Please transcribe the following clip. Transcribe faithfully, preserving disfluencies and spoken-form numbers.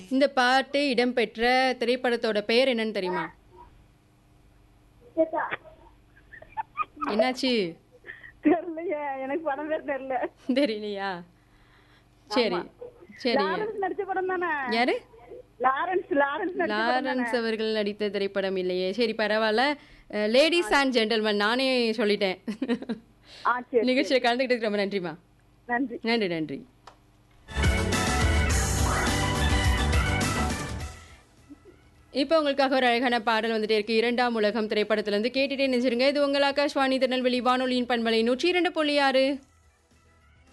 இந்த பாட்டு இடம்பெற்ற திரைப்படத்தோட பெயர் என்னன்னு தெரியுமா? என்னாச்சு? தெரியலையே, எனக்கு படம் பேர் தெரியல. தெரியலையா? சரி சரி. லாரன்ஸ் நடிச்ச படம் தானே? யாரு? லாரன்ஸ் லாரன்ஸ் நடிச்ச படம் தானே? லாரன்ஸ் அவர்கள் நடித்த திரைப்படம் இல்லையே. சரி பரவாயில்ல. லேடிஸ் அண்ட் ஜென்டல்மேன் நானே சொல்லிட்டேன். ஆ சரி. நிகழ்ச்சியில் கலந்துக்கிட்டதுக்கு ரொம்ப நன்றிமா. நன்றி நன்றி நன்றி. இப்போ உங்களுக்காக ஒரு அழகான பாடல் வந்துட்டே இருக்கு. இரண்டாம் உலகம் திரைப்படத்திலிருந்து கேட்டுட்டே நினைச்சிருங்க. இது உங்கள் ஆகாஷ்வாணி திருநெல்வேலி வானொலியின் பண்பலை நூற்றி இரண்டு புள்ளி ஆறு.